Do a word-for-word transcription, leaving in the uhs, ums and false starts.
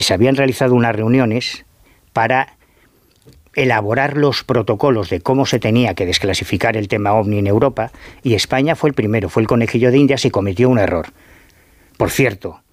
se habían realizado unas reuniones para elaborar los protocolos de cómo se tenía que desclasificar el tema OVNI en Europa, y España fue el primero, fue el conejillo de Indias y cometió un error. Por cierto,